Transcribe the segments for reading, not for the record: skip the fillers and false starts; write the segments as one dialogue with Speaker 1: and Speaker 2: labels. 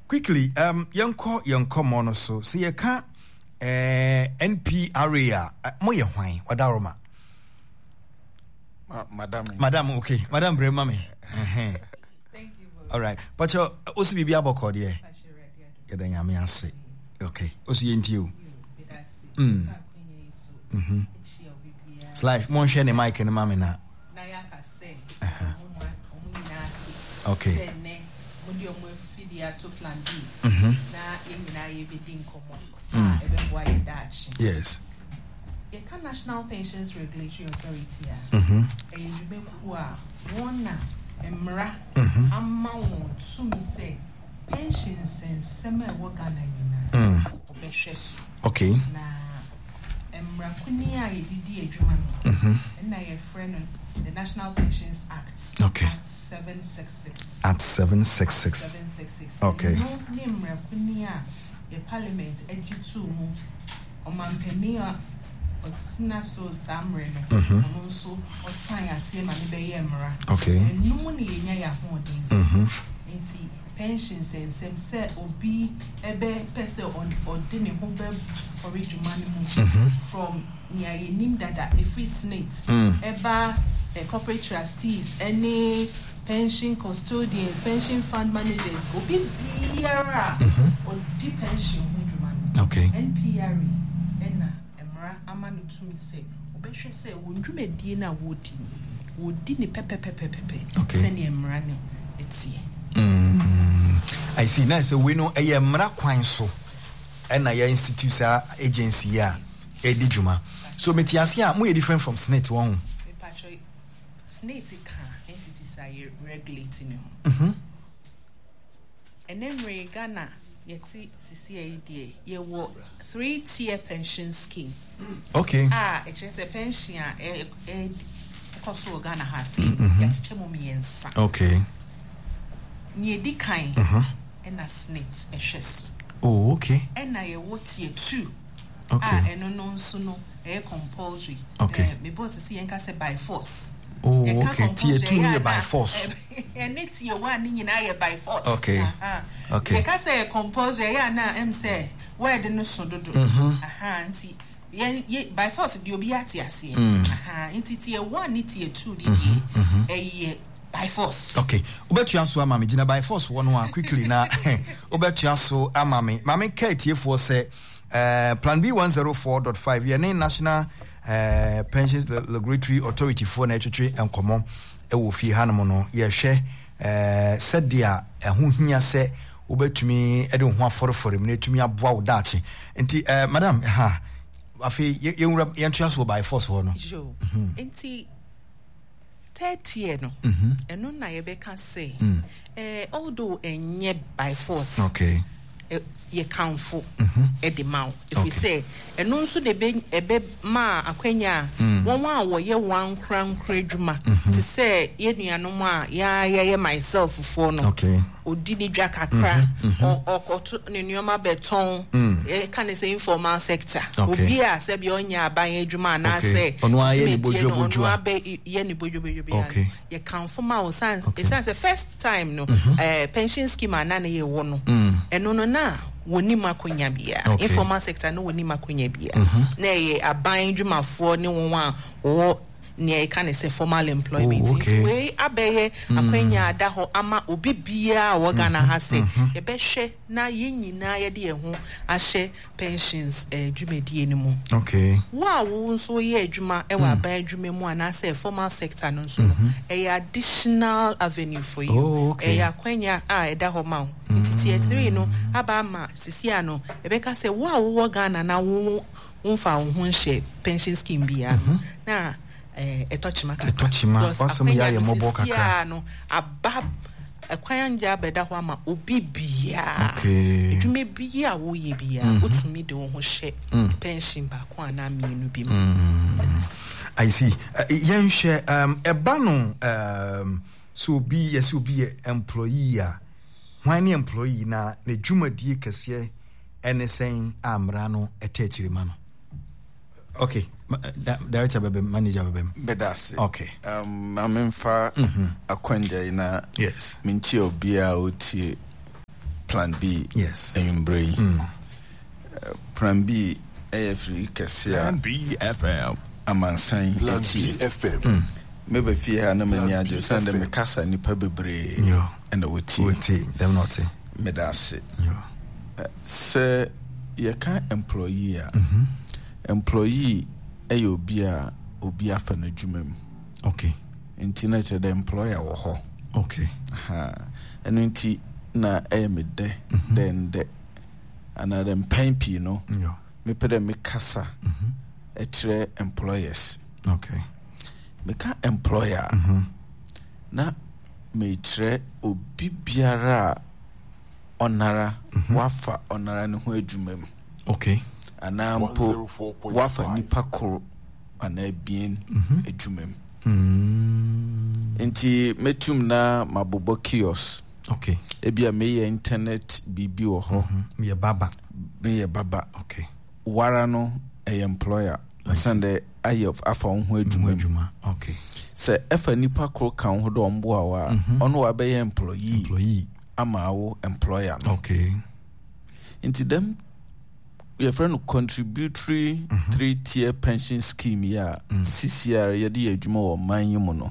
Speaker 1: quickly, yanko mono so you can NPRA moye hwan wadaroma. Madam, okay. Madam Bremame.
Speaker 2: Thank you.
Speaker 1: All right. But you also be aboko there. Yeah, then yami anse. Okay. Also yenti you. It's life. Mon share the mic and mama na. Okay. Yes.
Speaker 2: The National Pensions Regulatory Authority. To me say pensions and semi work
Speaker 1: okay.
Speaker 2: And I friend the National Pensions Act.
Speaker 1: Okay.
Speaker 2: Act 766.
Speaker 1: At 766.
Speaker 2: 766.
Speaker 1: Okay.
Speaker 2: No name the Parliament edgy Omampenia Otsina so Samre and also or sign same and
Speaker 1: okay.
Speaker 2: And no money in your holding. Pensions and some say obi ebe person or didn't home for rich money from near a name that a free snake eba corporate trustees any pension custodians pension fund managers obi biara or deep pension
Speaker 1: okay.
Speaker 2: NPRA ena emra amanu to me say obehwe say wondwuma die na wodi ni pepe
Speaker 1: okay.
Speaker 2: send emra no etie.
Speaker 1: I see. Now, so we know a mra kwan so, and I institute agency ya edijuma. So metiasia mo different from SNET one.
Speaker 2: SNET entities are regulating. And then Ghana yeti CCAD ye wo 3-tier pension scheme.
Speaker 1: Okay.
Speaker 2: It's just a pension cost Ghana has yachemo
Speaker 1: okay.
Speaker 2: Near the kind and a SNET a chess.
Speaker 1: Oh, okay.
Speaker 2: And I what tier 2.
Speaker 1: Okay.
Speaker 2: And no so air compulsory.
Speaker 1: Okay.
Speaker 2: Me boss see and say by force.
Speaker 1: Oh, okay. Tier 2 here by force.
Speaker 2: And it's tier 1 in by force.
Speaker 1: Okay. Okay.
Speaker 2: You can say compulsory ya na say where the no so do. Auntie. By force you be at ya see. Into tier 1 tier 2 the by force. Okay.
Speaker 1: Obetuaso amami jina by force one quickly na obetuaso amami. Mami KTF for say plan B 104.5 ye National Pensions Regulatory Authority for na etwetwe enkomo e wo fi hanom no ye hwe said dia ho hia se obetumi e de ho aforefore mu na etumi aboa wo daache. Enti madam afi ye yentuaso by force wo no.
Speaker 2: Enti 30 year no and no na ye can say although enye by force
Speaker 1: okay
Speaker 2: ye count for the mount if we say and no so de be ma akwanya one wo ye one kran kredwuma to say ye nuanom a ya myself for no
Speaker 1: okay
Speaker 2: odi ni dwa kakra or koto ne nuoma beton e kan say informal sector obi a se bi onya aban adwuma na say
Speaker 1: ono aye ni bojo
Speaker 2: abe ye ni bojo
Speaker 1: okay
Speaker 2: ye kan for ma osan it's the first time no pension scheme na ye wo no eno no na woni makonya bia informal sector no woni makonya bia na ye aban adwumafo ne won a wo near can say formal employment. Way abeye akwenya ada ho ama obi bia wo Ghana ha say e be hwe na ye nyina ye de ho ahye pensions dwumedie ni mu.
Speaker 1: Okay.
Speaker 2: Wo nso ye adwuma e wa ban adwuma mu ana say formal sector no nso e additional avenue for you. E akwenya e da ho ma. Titie 3 no aba ma sisia no e be ka say wo Ghana na wo mfa ho nhye pension scheme bia. Na etochima
Speaker 1: awesome ya ye mobo kakra
Speaker 2: no abab akwanja beda ho ama obi bia edwume bia wo ye bia otumi de wo ho hye pension ba ko ana mienu bi
Speaker 1: I see yen hye eba no so bi yes obi employee a hwan employee na dwumadie kese ene sen amra no etechirima no. Okay, director bebe manager bebe.
Speaker 3: Bedasi.
Speaker 1: Okay.
Speaker 3: Amemfa akwanja ina.
Speaker 1: Yes.
Speaker 3: Minchi obia otie Plan B.
Speaker 1: Yes.
Speaker 3: Plan B free Cassia.
Speaker 4: Plan B FM.
Speaker 3: Amansan.
Speaker 4: Plan B FM.
Speaker 3: Maybe fear no many adjust and the Casa ni Pebre. And the witty.
Speaker 1: Them not.
Speaker 3: Medase. Sir, you can't employee. Employee obia for no jumem.
Speaker 1: Okay.
Speaker 3: Intinate the employer or ho.
Speaker 1: Okay.
Speaker 3: And inti na me de then de another pen no. Me pede me casa etre employers.
Speaker 1: Okay.
Speaker 3: Me ka employer na me tre obi biara onara wafa onara ne ho adwumam.
Speaker 1: Okay.
Speaker 3: Anampo wafa nipa koro ana bien adwumam. Inti metum na mabobo kiosk.
Speaker 1: Okay.
Speaker 3: Ebia me internet bibi wo ho.
Speaker 1: Me baba.
Speaker 3: Okay. Wara no employer. Sande ayof afa ho adwuma.
Speaker 1: Okay.
Speaker 3: Se efa nipa kro kan ho do ombo awa ono wa be employee ama wo employer no.
Speaker 1: Okay.
Speaker 3: Inti them your friend contributory 3-tier pension scheme ya CCR ya di adwuma wo man yimu no.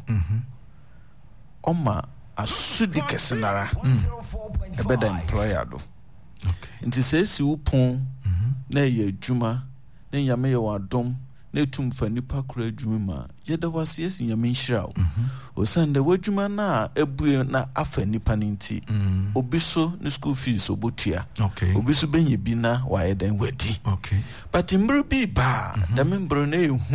Speaker 3: Oma asudi kesenara ebeda employer do.
Speaker 1: Okay.
Speaker 3: Inti se si upon na ye adwuma na nyame ye wadom na tum fa nipa kura adwuma yeda wase yesi nyame nhira o sande wadwuma na ebue na afa nipa ninti obiso ne school fees obotua.
Speaker 1: Okay.
Speaker 3: Obiso benye bi na wa eden wadi.
Speaker 1: Okay.
Speaker 3: But mbru bi ba da membro na ehu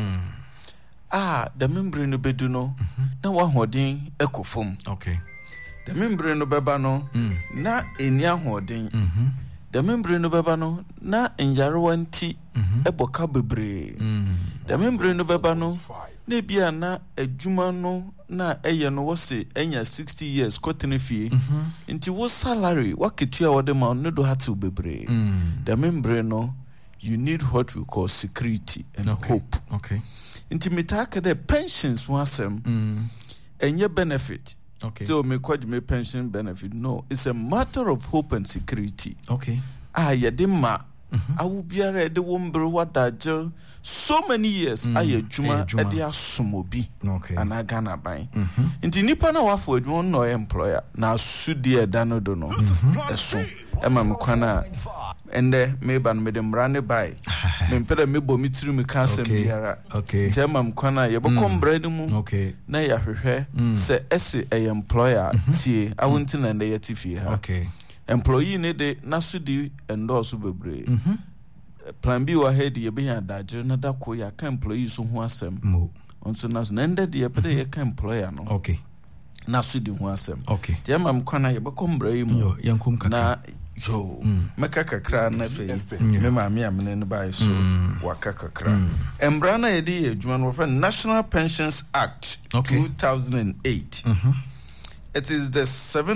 Speaker 3: da membro no bedu no na wa hoden ekofom.
Speaker 1: Okay.
Speaker 3: Da membro no beba no na eni ahoden. Da membro no beba no na enyarewa nti eboka bebre. Da membro no beba no na bia na adwuma no na eye no wose enya 60 years kotene fie. Nti wo salary waketua wode ma no do hatu bebre. Da membro no you need what we call security and hope.
Speaker 1: Okay.
Speaker 3: Nti mitaka de pensions wasem enye benefit.
Speaker 1: Okay.
Speaker 3: So me me pension benefit. No, it's a matter of hope and security.
Speaker 1: Okay.
Speaker 3: Yedima awu biara de wombere wadaje so many years ayedwuma e de asomobi.
Speaker 1: Okay.
Speaker 3: Ana Ghana ban. Nti nipa na wafo adwuma no employer na asudi e dano do no. Eso ema mkwana ende meba no mede mrane bai. Me mpeda mebo mitiri me kanse biara.
Speaker 1: Okay.
Speaker 3: Nti ema mkwana yeboko mbrane mu.
Speaker 1: Okay.
Speaker 3: Na ya hwehwe se ese employer tie awunti na nde yetifi ha.
Speaker 1: Okay.
Speaker 3: Employee ne de nasudi endorse bebre. Plan B wa head ye be ya daje na da ko ya ka employee so ho asem.
Speaker 1: Mo.
Speaker 3: Onso nas na nde de ye pede ye ka employer no.
Speaker 1: Okay.
Speaker 3: Nasudi ho asem.
Speaker 1: Okay.
Speaker 3: Tie mam kwana ye beko mbrai mu.
Speaker 1: Yo yankum kaka.
Speaker 3: Na yo meka kakra na fe me ma me amene ne bai so waka kakra. Embra na ye de ye adwuma no for National Pensions Act 2008. It is the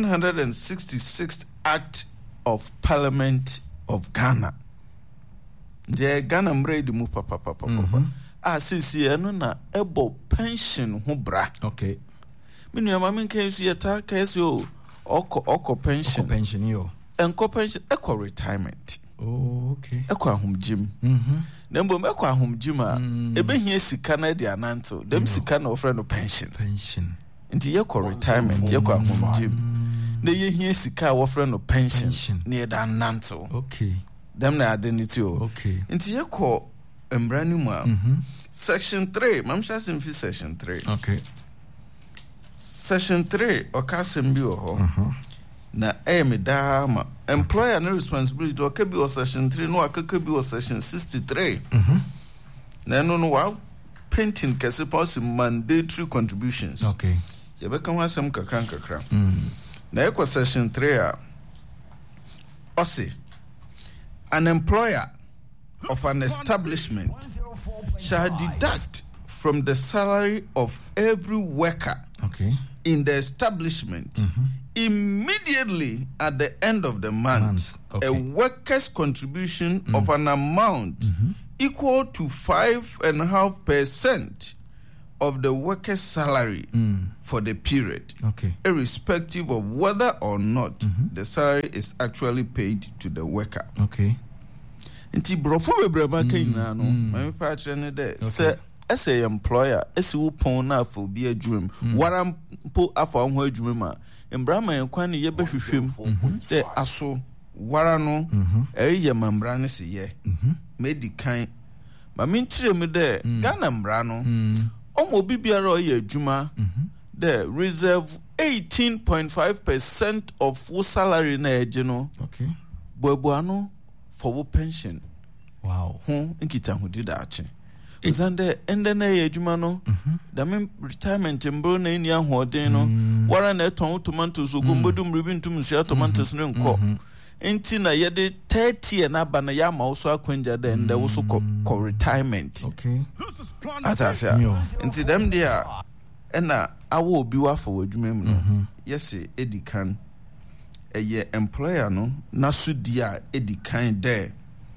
Speaker 3: 766th Act of Parliament of Ghana. The Ghana mredi mu papa. Sisi eno na ebo pension ho bra.
Speaker 1: Okay.
Speaker 3: Minu ya mami nke yusi yata kesi yo oko pension.
Speaker 1: Oko pension yo.
Speaker 3: Enko pension eko retirement.
Speaker 1: Oh, okay.
Speaker 3: Eko ahomjim. Nembo eko ahomjim ebe hiye sika na di ananto. Dem sika na ofre no pension.
Speaker 1: Pension.
Speaker 3: Nti yeko retirement yeko ahomjim. Na ye hiye sika wofre no pension. Ni eda ananto.
Speaker 1: Okay.
Speaker 3: Dem na identity o.
Speaker 1: Okay.
Speaker 3: Nti yeko embrani mu section 3. Mamsha simfi section 3.
Speaker 1: Okay.
Speaker 3: Section 3 okasem bi ho. Na me da ma employer no responsibility okabi o section 3 no akabi o section 63. Na no wa painting kese policy mandatory contributions.
Speaker 1: Okay.
Speaker 3: Ye be kan wasem kakra. Na ekwa section 3 a osi an employer of an establishment shall deduct from the salary of every worker in the establishment immediately at the end of the month a worker's contribution of an amount equal to 5.5% of the worker's salary for the period,
Speaker 1: okay,
Speaker 3: irrespective of whether or not the salary is actually paid to the worker.
Speaker 1: Okay.
Speaker 3: Nti brofo bebreba kanyina no, me pa kire ne de say as a employer, esi wo pon na afo bi adwum, warampo afo ho adwum ma, embrama yankwan ne ye behwehwem, de aso wara no, eye mambra ne se ye. Medican ma minchire me de Ghana mbra no, omo bibiara oye adwuma, de reserve 18.5% of wo salary na eje no.
Speaker 1: Okay.
Speaker 3: Boabuano for wo pension.
Speaker 1: Wow.
Speaker 3: Nkita ho di daache. Uzande ende na ye adwuma no, da me retirement mbro na eni ahoden no, wara na eton tomatoes ogombodum ribi ntum sia tomatoes no nko. Enti na ye de 30 na ba na ya ma wo so akwanja da ende wo so ko retirement.
Speaker 1: Okay.
Speaker 3: Atasia. Enti dem dia ena awo obi wa for adwuma mu no. Yes edikan eye employer no na so dia edikan there.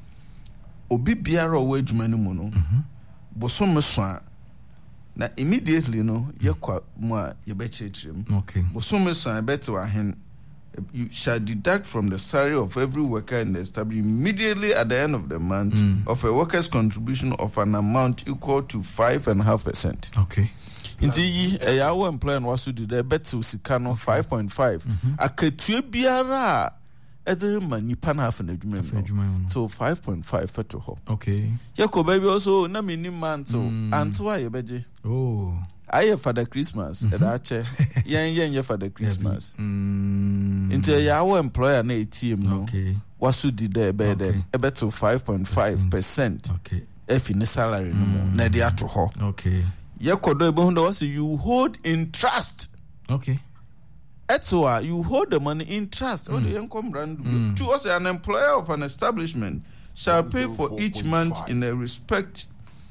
Speaker 3: Obi biara o adwuma no mu no. Bosom so na immediately no yekwa mu a yebechirem.
Speaker 1: Okay.
Speaker 3: Bosom so beto ahen, you shall deduct from the salary of every worker in the establishment immediately at the end of the month of a worker's contribution of an amount equal to 5.5%.
Speaker 1: Okay.
Speaker 3: Inti yi our employer no waso do the beto sika no 5.5. Akatue biara either manipa na half an adwuma so 5.5 feto ho.
Speaker 1: Okay.
Speaker 3: Yako baby also na mini man so anto aye beje.
Speaker 1: Oh.
Speaker 3: Aye for the Christmas edache yen for the Christmas. Into your employer na ATM no. Okay. Wasu di there be there ebeto 5.5%.
Speaker 1: Okay.
Speaker 3: If in the salary no more na dey ato ho.
Speaker 1: Okay.
Speaker 3: Yako do ebo was you hold in trust.
Speaker 1: Okay.
Speaker 3: Etwa, you hold the money in trust. To us, an employer of an establishment shall pay for each month in respect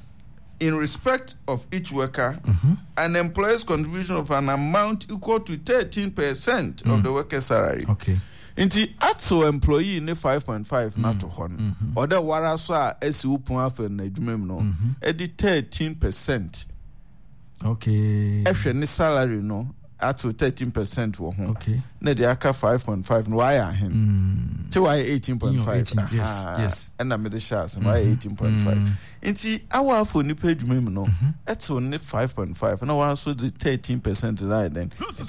Speaker 3: of each worker an employer's contribution of an amount equal to 13% of the worker's salary.
Speaker 1: Okay.
Speaker 3: Inti atso employee ne 5.5 na to hon. Oda wara so a esi upon afa na adwumem no. Edi 13%.
Speaker 1: Okay.
Speaker 3: Ehwe ne salary no. At 13% wo ho. Okay. Na de aka 5.5 no why ahen. Ti why 18.5.
Speaker 1: Yes.
Speaker 3: And na me de shares why 18.5. Nti awa for nipa adwuma mu no. Eto ne 5.5 na wara so the 13% na then.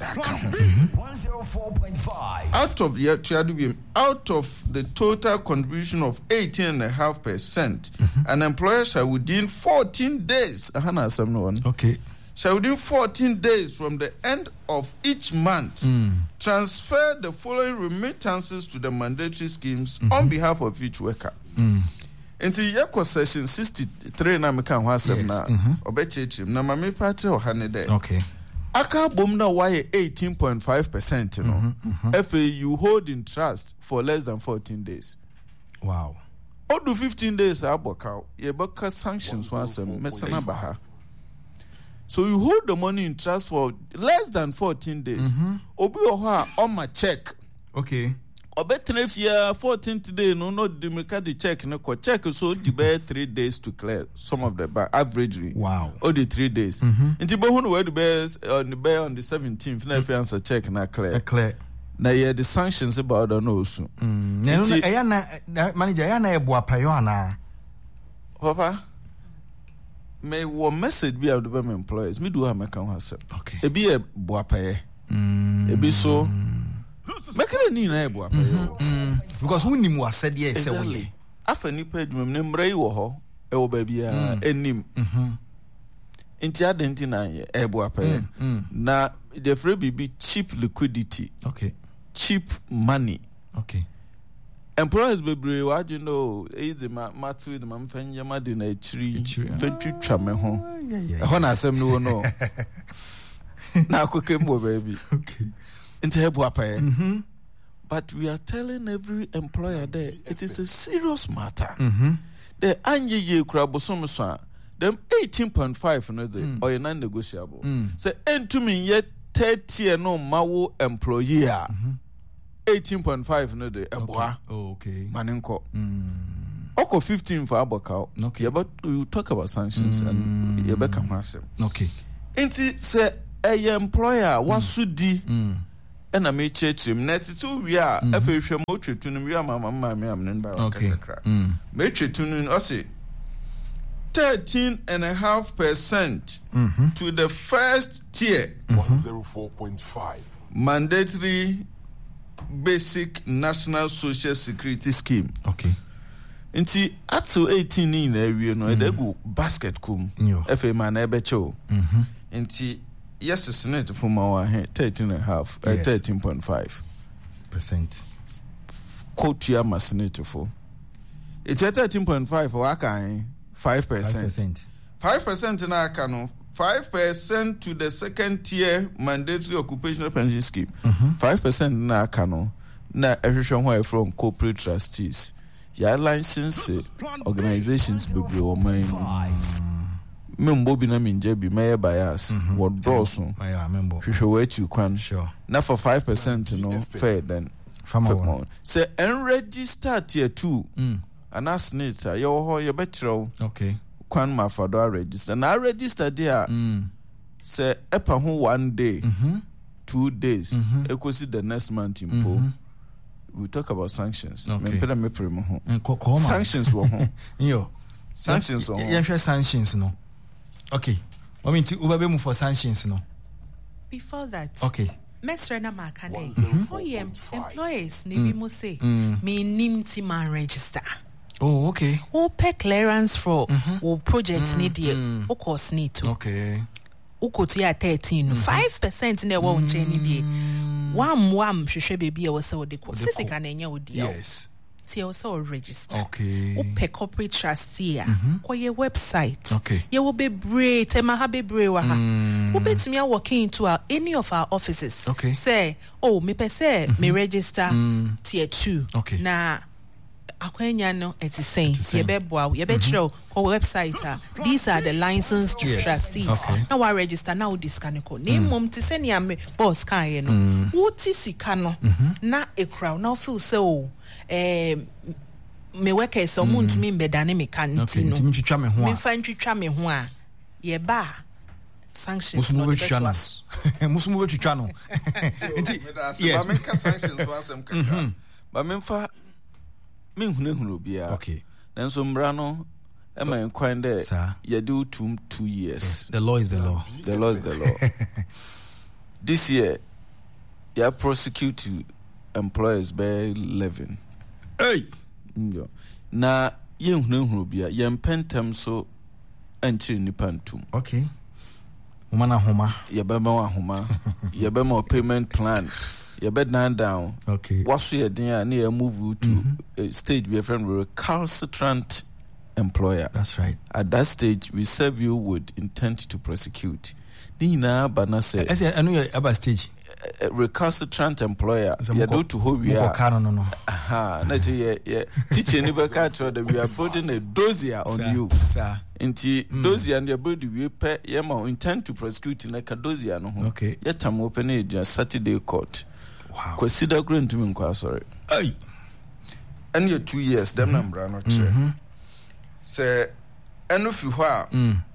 Speaker 4: 104.5.
Speaker 3: Out of the total contribution of 18.5%, an employer shall within 14 days. Ahana asem no one.
Speaker 1: Okay.
Speaker 3: Shall within 14 days from the end of each month transfer the following remittances to the mandatory schemes on behalf of each worker. Into Yako session 63 na meka ho asem na obechechim na mame party o hane de.
Speaker 1: Okay.
Speaker 3: Aka bom na why 18.5% no. If you hold in trust for less than 14 days.
Speaker 1: Wow.
Speaker 3: Odu 15 days aboka ye boka sanctions one asem mesana baha. So you hold the money in trust for less than 14 days. Obi oha on my check.
Speaker 1: Okay.
Speaker 3: Obetnefia 14th day no the make the check no ko check so the be 3 days to clear some of the averagely.
Speaker 1: Wow.
Speaker 3: Or the 3 days. Nti bo hu we the best on the 17th na if answer check na clear.
Speaker 1: Clear.
Speaker 3: Na yeah the sanctions about no so.
Speaker 1: Eya na manager ya na e boapayo ana.
Speaker 3: Papa may one message be out of them employers. Me do have my count.
Speaker 1: Okay.
Speaker 3: It be a boapaye. It be so. Make it a new boapaye.
Speaker 1: Because who knew what said yes.
Speaker 3: Exactly. After ni paid me name Ray Woho, oh baby, nim. Inti identina ye, boapaye. Na the free be cheap liquidity.
Speaker 1: Okay.
Speaker 3: Cheap money.
Speaker 1: Okay.
Speaker 3: Employers bebre what you know is the matu with my friend Yamadi na tree fentry chame ho. Ho na asem no no. Na kokembo baby.
Speaker 1: Okay.
Speaker 3: Into apaye. But we are telling every employer there it is a serious matter. The anye ye kura bosom so them 18.5 no dey or non negotiable. Say entumi yet 30 no mawo employee 18.5 no de eboa.
Speaker 1: Okay.
Speaker 3: Manenko. Oko 15 for aboka.
Speaker 1: Okay.
Speaker 3: But we talk about sanctions and you come asem.
Speaker 1: Okay.
Speaker 3: Inti se a employer wasudi and a me church him net to we are a fish motor to me mama
Speaker 1: okay.
Speaker 3: Metre to us 13.5% to the first tier
Speaker 4: 104.5
Speaker 3: mandatory basic national social security scheme.
Speaker 1: Okay.
Speaker 3: Nti at 18 in area no they go basket kum FA man ebecho. Nti yes senate from our 13.5 13.5% quote ya masenate for it's 13.5 for aka 5%. 5% na aka no 5% to the second tier mandatory occupational pension scheme. 5% na aka no na ehwehwe ho from corporate trustees. Ya license organizations bebre o man. Membo bi na minje bi meye bias what broso.
Speaker 1: I member.
Speaker 3: Hwehwe wachi kwan.
Speaker 1: Sure.
Speaker 3: Na for 5% no fair then.
Speaker 1: Fama.
Speaker 3: Say enregister tier 2. And as nita yo ho ye betro.
Speaker 1: Okay.
Speaker 3: Kwan ma fado register. Na register there. Say epa ho 1 day. 2 days. Ekosi the next month impo. We talk about sanctions.
Speaker 1: Okay.
Speaker 3: Sanctions wo ho.
Speaker 1: Yo.
Speaker 3: Sanctions wo ho.
Speaker 1: Yeah, sanctions no. Okay. I mean to ube move for sanctions no.
Speaker 2: Before that.
Speaker 1: Okay.
Speaker 2: Mesrena Makane. For employers ni bi mo say me nim ti man register.
Speaker 1: Oh, okay.
Speaker 2: Who pay clearance for who project need ye who course need to.
Speaker 1: Okay.
Speaker 2: Who could ya 13 5% in the won't change the wam shwe baby was so the course can enya wo dia.
Speaker 1: Yes.
Speaker 2: Ti also register.
Speaker 1: Okay.
Speaker 2: Who pay corporate trustee ko ye website.
Speaker 1: Okay.
Speaker 2: Ye will be brave tema ha be brave wa ha. Who bet me walking into any of our offices.
Speaker 1: Okay.
Speaker 2: Say, oh me per se me register tier 2.
Speaker 1: Okay.
Speaker 2: Na akwenya no it is saying ye be boa ye be show ko website these are the licensed trustees.
Speaker 1: Okay.
Speaker 2: Now I register now this can ko name mom to send ya me boss kan ye no wuti sika no na e crowd now feel so me work so muntu me mbedane me kan ti no me fa ntwitwa me ho a ye ba sanctions no
Speaker 1: be twitwa musumu be twitwa no nti
Speaker 3: yes me ka sanctions was am kaka ba me fa me hunehunu bia
Speaker 1: okay
Speaker 3: nanso mbra no e man kwan de ye do 2 years.
Speaker 1: Yes. The law is the law.
Speaker 3: The law is the law. This year you prosecute employers by 11.
Speaker 1: Hey.
Speaker 3: Na ye hunehunu bia ye mpentem so anchiri nipa ntum.
Speaker 1: Okay. Umana homa.
Speaker 3: Ye bema wa homa. Ye bema payment plan. You bed down.
Speaker 1: Okay.
Speaker 3: What's your idea? Near move to a stage where friend we're a recalcitrant employer.
Speaker 1: That's right.
Speaker 3: At that stage, we serve you with intent to prosecute. Nina Banase.
Speaker 1: I know you're about stage.
Speaker 3: A recalcitrant employer. You do to who we are.
Speaker 1: No.
Speaker 3: Aha. Teaching never catch that we are putting a dossier on you.
Speaker 1: Sir.
Speaker 3: Inti dossier and your body we pay yama intent to prosecute in a dossier no.
Speaker 1: Okay.
Speaker 3: Yet I'm opening a Saturday court.
Speaker 1: Wow.
Speaker 3: Consider going to me sorry.
Speaker 1: Hey.
Speaker 3: And your 2 years, them number not say and if you are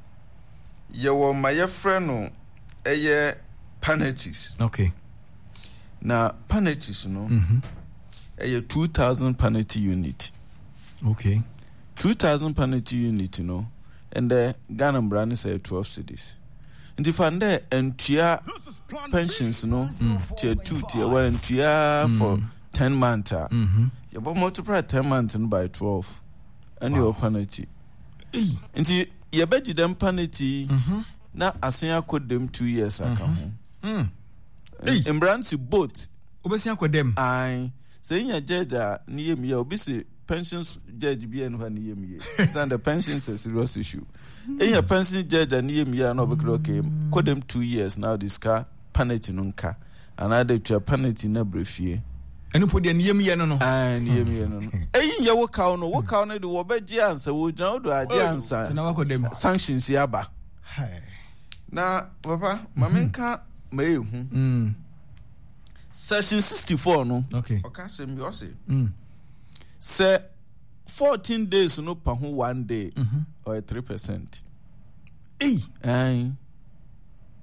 Speaker 3: you were my friend a year penalties.
Speaker 1: Okay.
Speaker 3: Now penalties, you know. A year 2,000 penalty unit.
Speaker 1: Okay.
Speaker 3: 2,000 penalty unit, you know. And the Ghana brand is 12 cities. And if I'm there and tier pensions, you know, tier 2, tier 1, and tier for 10 months. You multiply 10 months by 12, and your penalty. And you bet you them penalty. Now, I say I could them 2 years. I come home. In brands, both.
Speaker 1: Obesian with them.
Speaker 3: I say, your judge near me, obviously. Pensions judge be and when you me. And the pensions is a serious issue. In your pension judge and you me no be okay. Call them 2 years now. This car penalty nunca. And I to a penalty na brief year.
Speaker 1: And you put the near me no.
Speaker 3: And near me no. Eh, you work out no the wobe answer. Would now do a answer.
Speaker 1: So now them
Speaker 3: sanctions yaba. Now, Papa, Mamenka may Section 64 no.
Speaker 1: Okay.
Speaker 3: Okay, same you say. Say 14 days no per 1 day or 3%.
Speaker 1: Hey.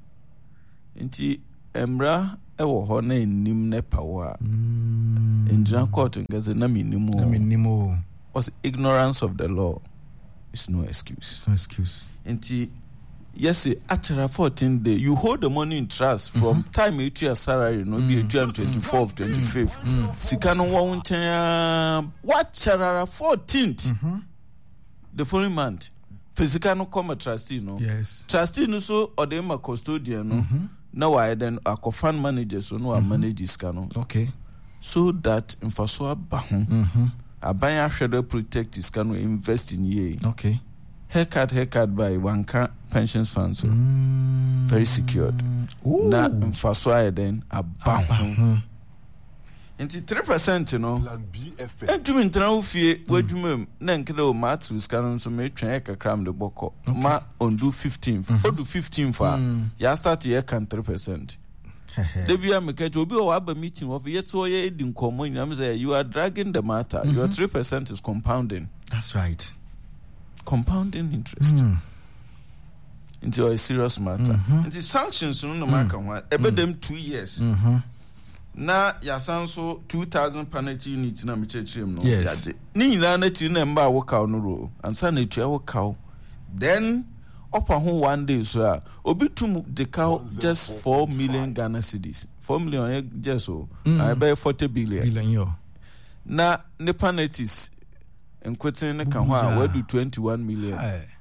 Speaker 3: Nti embra ewo ho na enim ne power. Indian court ngaze na minimo. Was ignorance of the law is no excuse.
Speaker 1: No excuse.
Speaker 3: Nti yes, after 14 days, you hold the money in trust from time you your salary, no be 24th, 25th. Sikano what 14th? The following month. Physicano come a trustee, no?
Speaker 1: Yes.
Speaker 3: Trustee no so or them a custodian, no? Now I then a co-fund manager, so no, I manage this canon.
Speaker 1: Okay.
Speaker 3: So that in Fasua Bahon, a buyer should protect his canon, invest in ye.
Speaker 1: Okay.
Speaker 3: Haircut by one pensions fund, so very secured. Na in Fasua then a bahon. Into 3%, you know.
Speaker 4: Plan BFF.
Speaker 3: And to me, Traufie, where do me, Nankado Matthews can so make track a cram the boko. Ma on do 15th, or do 15 for ya start here can 3%. The Via Meket will be a meeting of yet so ye in common. You are dragging the matter. Your 3% is compounding.
Speaker 1: That's right.
Speaker 3: Compounding interest. Into a serious matter. Into sanctions, no matter what. About them 2 years. Na yasanso 2000 penalty unit na mechechirem no
Speaker 1: yes.
Speaker 3: Ni nyina na ti na mba wokaw no ro ansa na etua wokaw then up ho 1 day so a obi tum de cow just 4 million Ghana cedis 4 million just so I buy 40 billion
Speaker 1: yo
Speaker 3: na ne penalties enkoten ne ka ho a we do 21 million.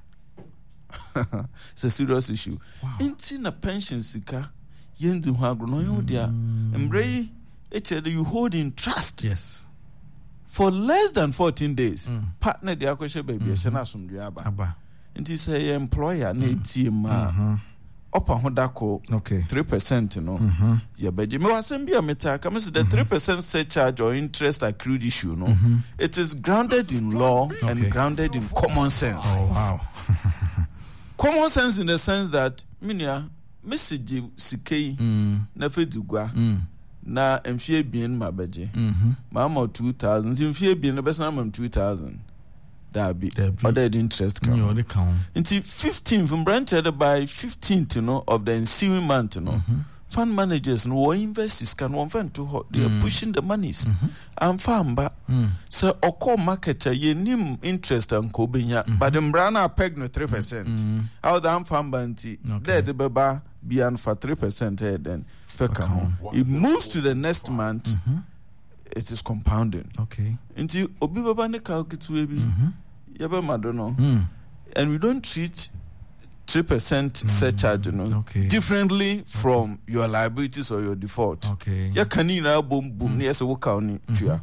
Speaker 3: It's a serious issue. Inti na pension sika yendi ho agro no yo dia embrei you hold in trust.
Speaker 1: Yes.
Speaker 3: For less than 14 days partner the akweshe baby e na asomdwe aba nti say employer na etima upper hodako
Speaker 1: okay
Speaker 3: 3% no ya beje me wasem bia meta come say the 3% surcharge or interest accrued issue no it is grounded in law and grounded in common sense.
Speaker 1: Oh wow.
Speaker 3: Common sense in the sense that minia message sikei na fedugwa na emfie bien mabeje mama 2000 emfie bien na besa na 2000 that be other interest come
Speaker 1: you count
Speaker 3: into 15th from branch by 15th of the ensuing month fund managers no investors can one fund to they are pushing the monies and famba so oko market ye nim interest and ko benya but the brana peg no 3% how the famba anti there the beba beyond for 3% head then it moves to the next month it is compounding into obi baba ne calculate we bi yaba madono and we don't treat 3% surcharge differently from your liabilities or your default. Ya kanina boom yes work out ni tua.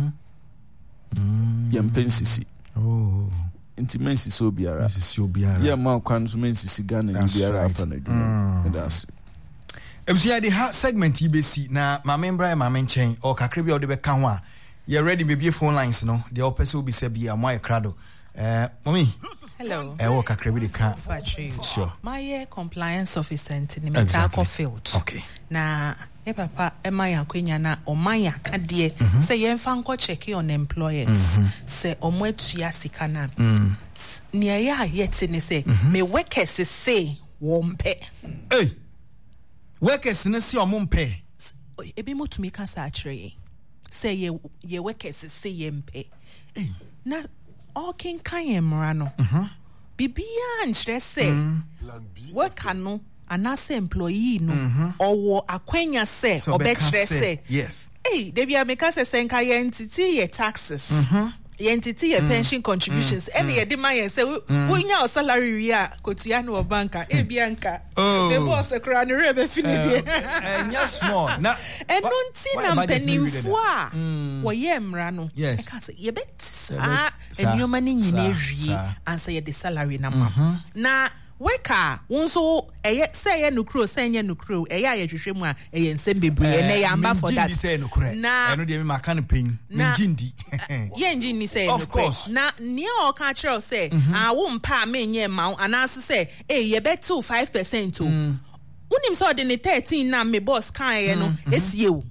Speaker 3: Yam pensisi.
Speaker 1: Oh.
Speaker 3: Intimacy so biara. Ya ma kwan so mensisi Ghana ni biara afa na dwuma. That's
Speaker 1: Ebsia de ha segment ibesi na ma membra e ma menchen o kakra bia o de be ka ho a ye ready me bie phone lines no de opese obi se bia mo krado. Mommy.
Speaker 2: Hello.
Speaker 1: Kakra bi de ka. Sure.
Speaker 2: My compliance officer in Metako field.
Speaker 1: Okay.
Speaker 2: Na papa emaya kwenya na omaya kadie say yemfa nko check on employers say omwetua sika na nia ya yeti ne say me workers say wompe
Speaker 1: workers ne say omompe
Speaker 2: ebi mutumi ka sa atre say ye workers say yempe na all king kan yemra no bibia nchre say worker no anase employee no owo akwenya se obekre se
Speaker 1: yes
Speaker 2: debia make us senka ye entity ye taxes ye entity ye pension contributions any ye demand ye say wonya o salary wi a kotua no banka bianka the boss kra no rebe fini
Speaker 1: nya small na
Speaker 2: enunti na mpanimfo a wo ye mra no e ka say ye bet enyoma ni nyina ewie ansa ye the salary na ma na weka wonso say ye nukro say ye nukro ya hwehwe mu a nsem bebre na ya amba for that
Speaker 1: na eno de me maka no pen ngindi
Speaker 2: ye ngindi say nukro na ne o ka kire say wo mpa menye ma anaso say ye betu 5% o unim so de ne 13 na me boss kan ye no esie o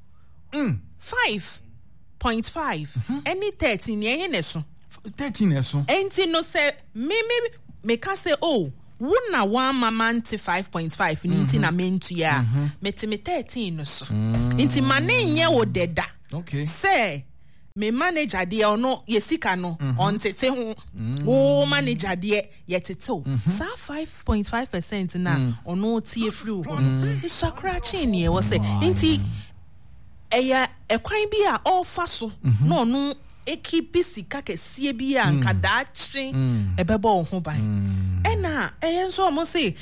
Speaker 2: 5.5 any 13 ye ne so
Speaker 1: 13 eso
Speaker 2: enti no say me ka say wuna one mama 5.5 ninti na mentu ya meti me 13 no so nti mane nye wo deda
Speaker 1: okay
Speaker 2: say me manager de ono yesika no on tete ho wo manager de yetete sa 5.5% na ono tie free ho so akra chain ne wo say nti eya ekwan bi a ofa so no ono ekipi sika kesie bi a nkadachi ebebo ho ban ena eyenso mo say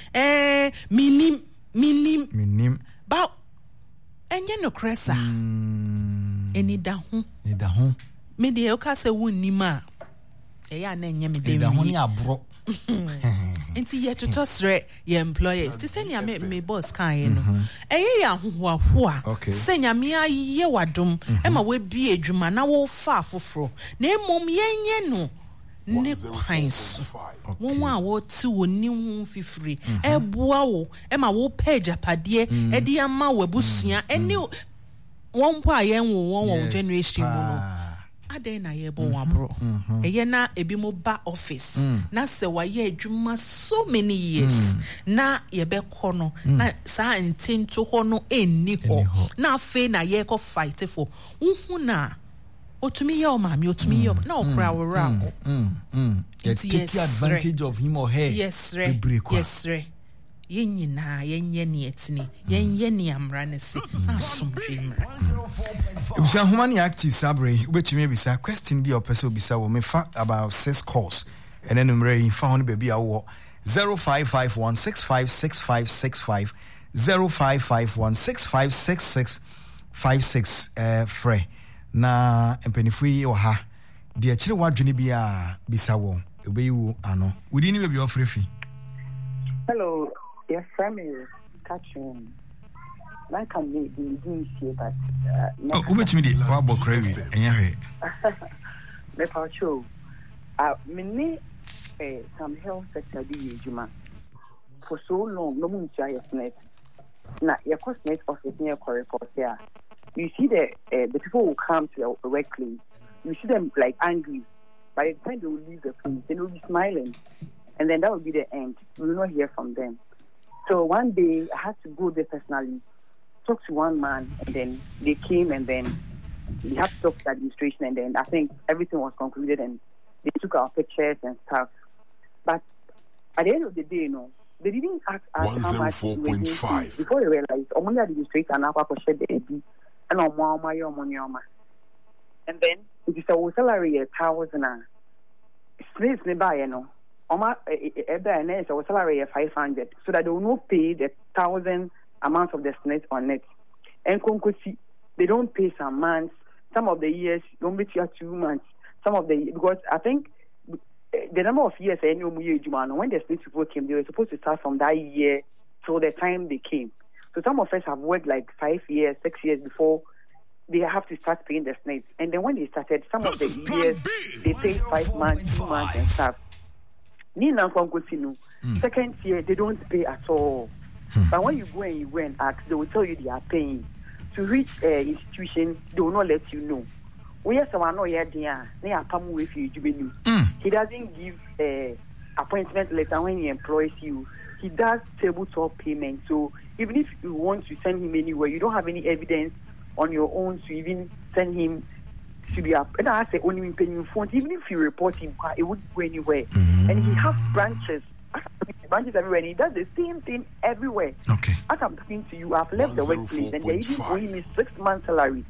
Speaker 2: minim ba enye no kresa eni da ho me de o ka se wonnim a eya na enye me de
Speaker 1: da ho ni abro
Speaker 2: enti ye to tosre ye employers ti se nya me boss kan ye no eye ya hohoahoa se nya me aye wadom e ma we bi adwuma na wo fa afoforo na emom yenye no ne kwan so won a wo ti woni hu fifiri e boa wo e ma wo page apade e di ama wo abusua eni won po aye won wo generation mu no aden na ye bon abro eye na ebi mo ba office na se wa ye adwuma so many years na ye be kɔ no na sa ntinto hɔ no enni hɔ na afi na ye kɔ fight for uhu na otumi ye o maami otumi ye na okra wo ra ko
Speaker 1: take advantage of him or her
Speaker 2: yes re yenyina yenye ne etini yenye ne amra ne se asomdwemra
Speaker 1: Ebisa humani active sabre ubetumi ebisa question bi opese obisa wo me fa about 6 calls and then number found baby awo 0551656565 0551656656 free na empenifu yi oha de akire wadwene bi a bisa wo obeyiwu ano wudi ni baby ofrefi
Speaker 5: hello yes family catching like I may be doing here, but
Speaker 1: which me did Bob Cravey and your
Speaker 5: me show me some health sector be Juma for so long no moon net now your cost net office near report here you see the people who come to your workplace you see them like angry by the time they will leave the place they will be smiling and then that will be the end we will not hear from them. So one day I had to go there personally, talk to one man, and then they came, and then we had to talk to the administration, and then I think everything was concluded, and they took our pictures and stuff. But at the end of the day, they didn't ask us how much we were getting before they realized only the administrator and our share the AB and and then it is our salary 1,000. It's nearby, our salary 500, so that they will not pay the 1,000 amount of the SNET on it. And they don't pay some months. Some of the years don't pay 2 months. Some of the because I think the number of years when the SNET people came, they were supposed to start from that year till the time they came. So some of us have worked like 5 years, 6 years before they have to start paying the SNET. And then when they started, some of the years they paid 5 months, 2 months, and stuff. Second year they don't pay at all. But when you go and ask, they will tell you they are paying. To reach institution, they will not let you know. We have someone here, they are coming with you. He doesn't give appointment letter when he employs you. He does tabletop payment. So even if you want to send him anywhere, you don't have any evidence on your own to even send him to be up. And I say only paying phone. Even if you report him, it wouldn't go anywhere. And he has branches everywhere, and he does the same thing everywhere.
Speaker 1: Okay.
Speaker 5: As I'm talking to you, I've left the workplace, and they're even owing me 6 months' salary.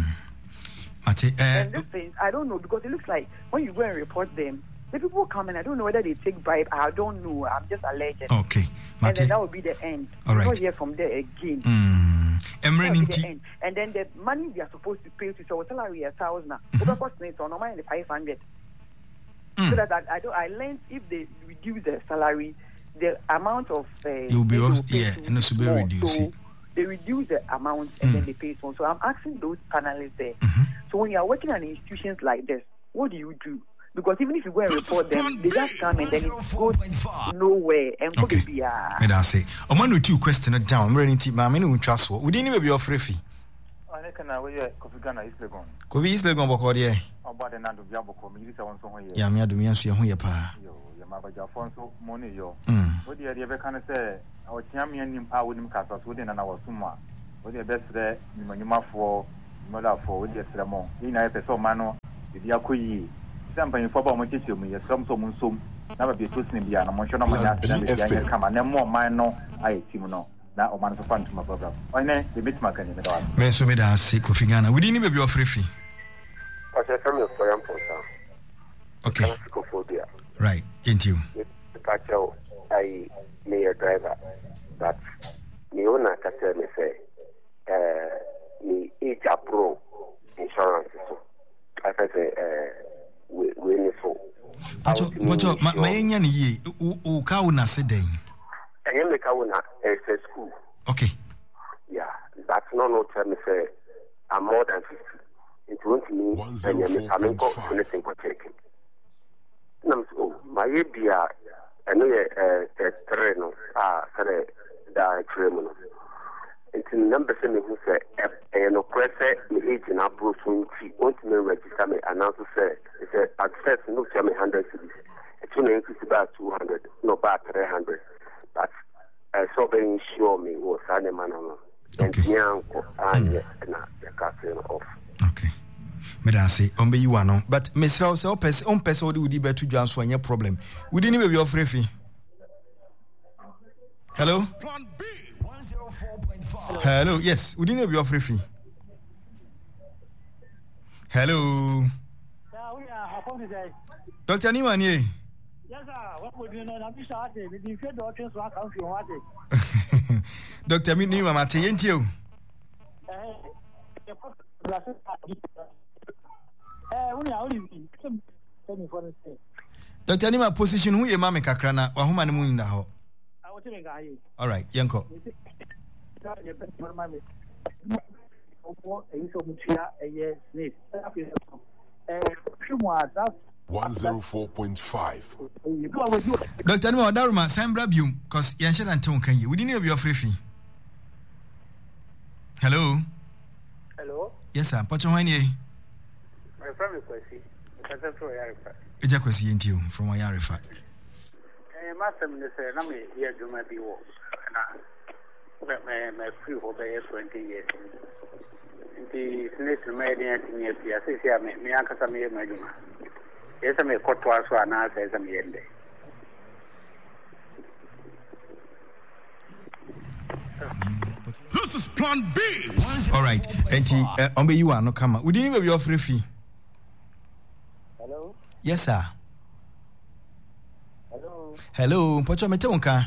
Speaker 5: And this thing, I don't know, because it looks like when you go and report them, the people come and I don't know whether they take bribe. I don't know. I'm just alleged.
Speaker 1: Okay.
Speaker 5: And then that will be the end.
Speaker 1: All right.
Speaker 5: We'll not hear from there again. And then the money they are supposed to pay to our salary 1,000. So no mind 500. So that I learned if they reduce the salary, the amount of
Speaker 1: it will be also, and it should be reduced.
Speaker 5: So they reduce the amount and then they pay more. So I'm asking those panelists there. So when you are working at institutions like this, what do you do? Because even if you go and report them, they just come and then it goes nowhere. And
Speaker 1: okay. I say, I'm going to 2 questions down. I'm ready to my many trust. Would you be offer fee?
Speaker 6: I can now wear Kofi Ghana is Legon.
Speaker 1: Kofi is Legon Bokodi.
Speaker 6: About another Yaboko, Milisa on some way.
Speaker 1: Yamia do me and see who you pa.
Speaker 6: Mabaja Fonso Money yo. What the idea can say our champion wouldn't cast us within an hour summa. What the best there, Manuma for Mother for the Sermon. In a episode mano, the Yakui. Something for Motitum, yes, some sum. Never be twisting beyond a motion of my last come and more minor. I Timono. Now, man, for fun to my brother. I know the bit mark in the dog.
Speaker 1: Mensomeda, sick of Figana. We didn't even be free fee.
Speaker 7: I said, from your foreign point.
Speaker 1: Okay. Right, ain't you?
Speaker 7: Pacho, I may a driver, but the owner can tell me, say, me each pro insurance. I can say, we need so.
Speaker 1: Pacho, my Indian ye, who Kauna said,
Speaker 7: I am the Kauna, a school.
Speaker 1: Okay.
Speaker 7: Yeah, that's no tell me, say, I'm more than 50. It won't mean I'm going anything for taking. My idea, I know a terreno, the criminal. It's in number 7 who say, and oppressor, the agent of Bruce won't register me, and also say, it's at first, no tell me 100 cities. It's only increase about 200, no about 300. But I saw being sure me was animal. And young and the castle off.
Speaker 1: Okay. Medase on be you one, but Miss Rouse, on person would be better to answer your problem. We didn't even be offering fee. Hello? Hello, yes, we didn't be offering fee. Hello? Dr. Niman, ye?
Speaker 8: Yes, sir. What would you know? I'm sorry. We didn't do it, so I can't feel what
Speaker 1: it. Dr. Niman, I'm telling you. Dr. Anima position who your mammy kakrana or whom in the hall. All right, Yanko.
Speaker 4: 104.5.
Speaker 1: Dr. Anima Daruma, Sam Brabium, because Yanshan and Tom can you? We didn't have your free fee. Hello?
Speaker 9: Hello?
Speaker 1: Yes, sir. Put your hand here.
Speaker 9: My friend is Kwesi. It's from Yarifa.
Speaker 1: It's a question to you from Yarifa.
Speaker 9: Master Minister, I mean, here do my be war. My free for 20 years. The snake made anything yet. I say, me uncle some year, my juma. Yes, I may cut twice for an answer as a end.
Speaker 4: This is Plan B.
Speaker 1: All right, and on you are no come. We didn't even be offering fee.
Speaker 9: Hello?
Speaker 1: Yes, sir.
Speaker 9: Hello?
Speaker 1: Hello, Pocho Metonka.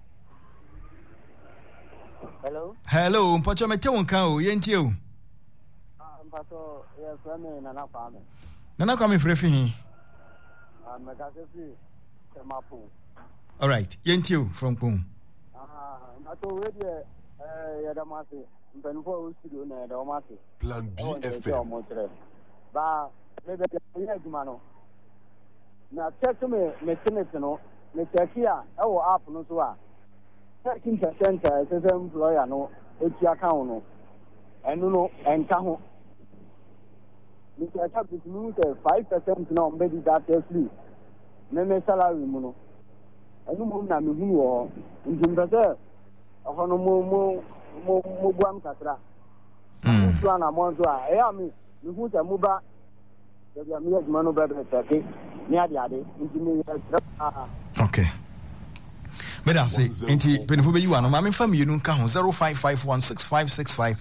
Speaker 9: Hello?
Speaker 1: Hello, Pocho Metonka, yent you.
Speaker 9: Pato, yes, I'm in an apartment.
Speaker 1: Nana coming for a fee.
Speaker 9: I'm a Gassi, Mapu.
Speaker 1: All right, yent you from Pum.
Speaker 9: I told you, Yadamasi, before we do Yadamasi.
Speaker 4: Plan B FM.
Speaker 9: But maybe Mano. Now, check to me, Messinetino, Messia, our app, no so. 13% as an employer, no, it's your account, and no, and Taho. Mr. Chap is lose 5% now, maybe that is free. Name salary, mono. I don't know, I'm who in the a honomo Mubuam Catra. One among I am who a muba. The Amias Mano Better, near the other.
Speaker 1: Okay. But I say, Inti Penfuba, you are no mammy from you, no count 05516565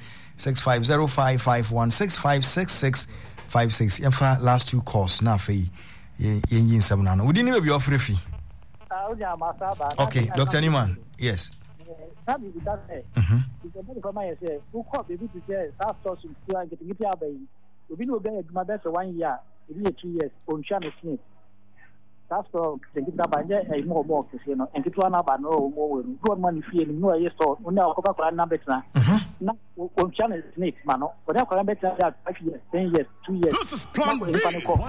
Speaker 1: 65051656656. In fact, last two calls, now for yin 7. We didn't even be offering fee. Okay, Dr. Niman, yes.
Speaker 8: That's for the Gita more boxes, you know, and get one about no more. Good money feeling no yes or no Coca-Cola number. Now, on channel snakes, man, whatever I'm better 5 years, 10 years, 2 years.
Speaker 4: This is Plan B.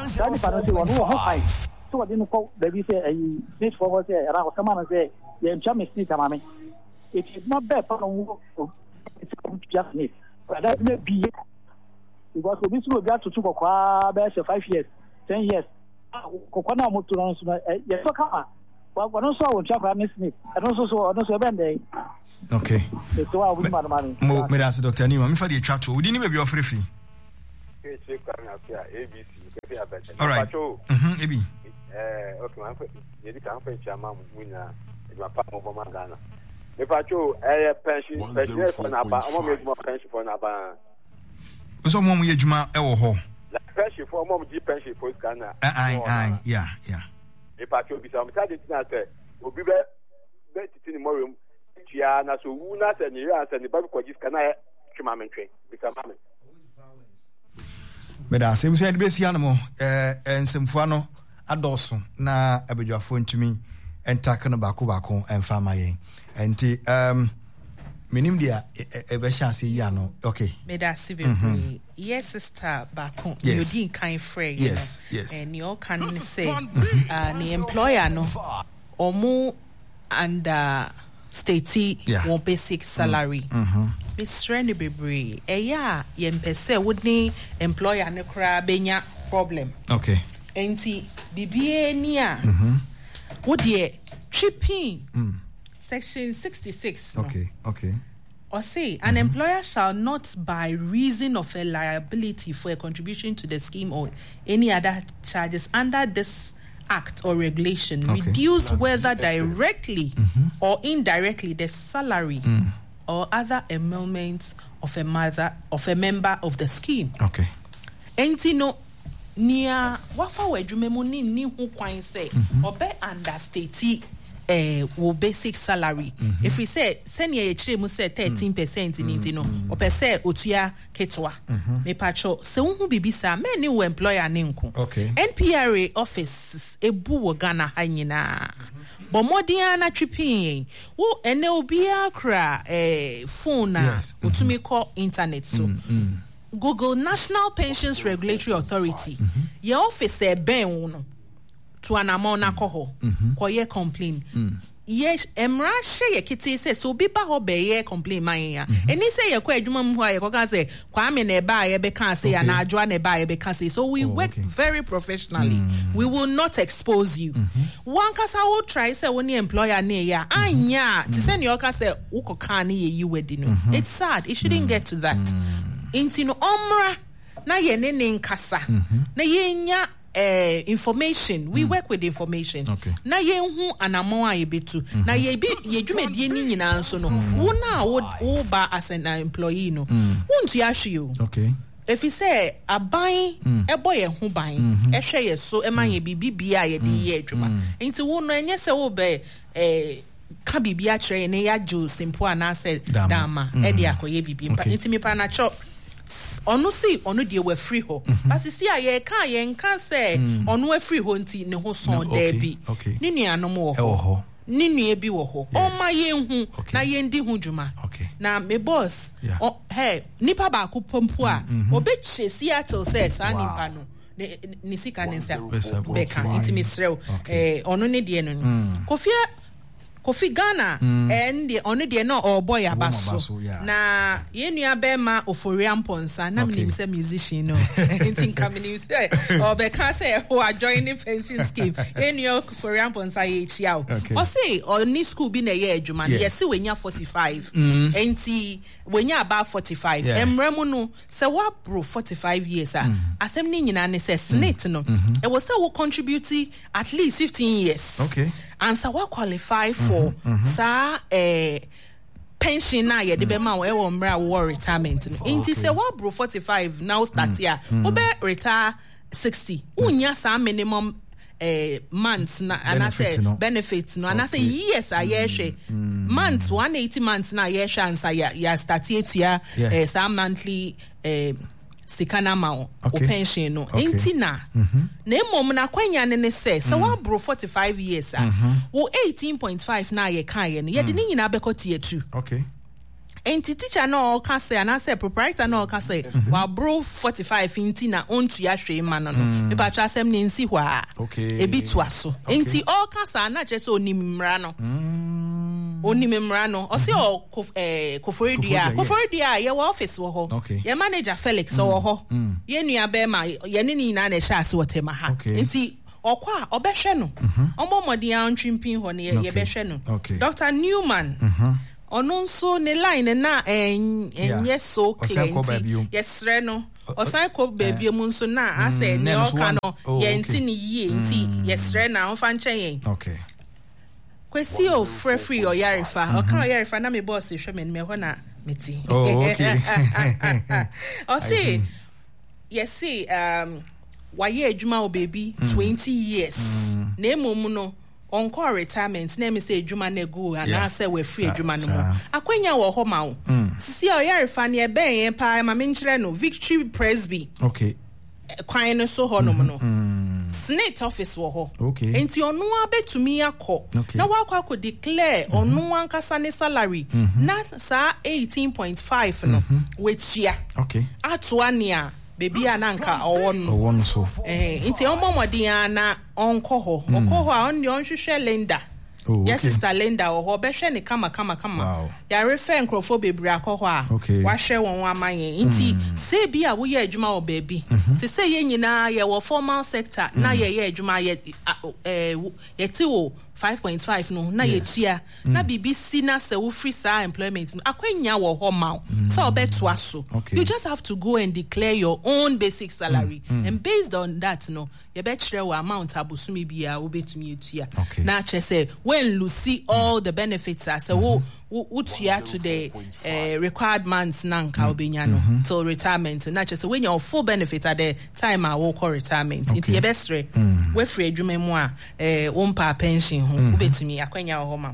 Speaker 8: So I didn't call baby say a snake forward say around someone say, yeah, Jamie Snake, mammy. It's not bad for it's just snake. But that may be because this will get to 5 years, 10 years. Kokona mutu na yes kama Well, no, so Chapra Miss Smith, and also Bende.
Speaker 1: Okay.
Speaker 8: It's all we money.
Speaker 1: Me that's Dr. Nima. Me for the chat show. We didn't even be offering fee. All right. AB.
Speaker 7: Okay, man. You can't find Chama Wina. My partner of Magana. If I show a pension for Naba, I won't make more pension for Naba.
Speaker 1: So, Mom, we Juma Ewo.
Speaker 7: Pension for Mom G pension for Ghana.
Speaker 1: Yeah.
Speaker 7: If I show be some target, will be better in more room. Chiana, so Wuna and Yas and the Bible Quagis can I Chumamente become mammy.
Speaker 1: But I say we said best animal and some fuano adoso na abedwa phone to me and taken bako and famaye and minim dia ebe chance yano okay
Speaker 2: me da sibe yes sister bako you din kind free
Speaker 1: yes
Speaker 2: and you can say the employer no omo and state one basic salary Mr. Bebre eya yempese wodni employer ne kra benya problem
Speaker 1: okay
Speaker 2: enti bibie ni a wodie tripping section 66
Speaker 1: okay
Speaker 2: or say an employer shall not by reason of a liability for a contribution to the scheme or any other charges under this act or regulation reduce whether directly or indirectly the salary or other emoluments of a member of the scheme.
Speaker 1: Okay.
Speaker 2: Enti no nia wafa wedwumemu ni hu kwan say obe understate wo basic salary. If we say senior yechire mu say 13% ni no ope say otua ketwa me pacho se hu bibisa me ni wo employer ne nko NPRA office ebu wo Ghana hanyina but modern na tripping wo ene obi akra phone na otumi call internet so Google National Pensions Regulatory Authority your office ben no to an amount na koho koye complain yes emra she yekiti say so bi ba ho be ye complain man ya eni say ye kwa adwuma mu ha ye ko ka say kwa me na ba ye be kan say ya na adwa na ba ye be kan say so we work very professionally we will not expose you one kasa wo try say woni employer na ya anya ti say ne ka say wo ko kan na ye yi wedi no it's sad it shouldn't get to that inti no omra na ye ne nkasa na ye nya information we work with information na yenhu anamon ayebetu na ye dwumadie ni nyina nso no wo na wo ba as an employee no won't you assure you if you say aban ebo ye ho ban ehwe ye so e man ye bibia ye de ye adwuma nti wo no enye se wo be ka bibia kire ne ya jo simple ana say dama e de akoye bibi nti me pa na cho onu si onu de we free ho but si aye kan ye nka say onu we free ho nti ne ho son there bi ni nuanom wo ho ni nua bi wo ho o ma ye hu na ye ndi hu dwuma na me boss hey nipa ba ko pompo a obe che Seattle say sa nipa no ni sika ne nsa be kan nti me srew onu ne de no Kofi Ghana and the only day no or boy abaso na ye nua be ma Oforian Ponsa na me say musician no anything coming you say or be can say who are joining pension scheme ye nua Oforian Ponsa ye chia o say or ni school bi na ye adwuma yes we nya 45 enti we nya about 45 emremu no say wa bro 45 years asem ni nyina ne say snit no e was say we contribute at least 15 years and so what qualify for pension na ye de be ma we wo mra war retirement no inti say what bro 45 now start here we be retire 60 unya sa minimum months na and I say benefits no and I say years a year months 180 months na year chance ya start here some monthly sikana ma o pension no enti na emom na kwanya ne say so wa bro 45 years wo 18.5 na ye kan ye no ye de ni nyina be kotie 2 enti teacher no ka say and I say proprietor no ka say wa bro 45 enti na ontu ya hwe ma no me pa tra asem ne nsi hwa ebi to aso enti all ka say na je so onimra no onimemra no o se o Koforidua ye wa office wo ho ye manager Felix wo ho ye nua be ma ye ne ni na na sha ase wotema ha enti okwa obehwe no omo modi an twimpin ho ne ye behwe no Dr. Newman ono nso ne line na enye so clear yes re no osan ko baby mu nso na ase ne oka no ye nti ni yie nti yes re na onfa nchen yen kwesi o free o yarifa o ka yarifa na me boss hwe me ho na meti o see yes see waye adwuma o baby 20 years na emom no onko retirement na me say adwuma na go na say we free adwuma no mo akwanya wo ho ma wo sisi o yarifa ne ben yen pa ma me nkyere no Victory Presby kwan no so ho no mo no Senate office wo ho enti onu abetumi akọ na wakọ declare onu ankasa ne salary na sa 18.5 no wetua atoania baby ananka owon
Speaker 1: so
Speaker 2: enti omomodi na onko ho a on de onhwehwe Linda yes sister Linda ho behwe ne kama ya refer nkrofo bebre akọ ho a wahwe won amanye enti say bi a wo ye adwuma o baby ti say ye nyina ye wo formal sector na ye adwuma ye ti wo 5.5 no na yetia na BBC na se wo free sa employment akwanya wo ho ma so obeto aso you just have to go and declare your own basic salary and based on that no you bet share wo amount abosumi bia wo betumi etua na che say when Lucy all the benefits are so wo tua to the required months na nka obenya no till retirement na che say when your full benefit at the time I will call retirement into your best we free adwuma mu a wo mpa pension ubetumi akwanya ho ma